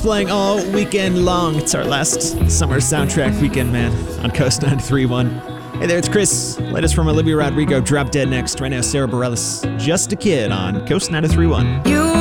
Playing all weekend long. It's our last summer soundtrack weekend, man, on Coast 93.1. Hey there, it's Chris. Latest from Olivia Rodrigo, Drop Dead next. Right now, Sarah Bareilles, Just a Kid on Coast 93.1.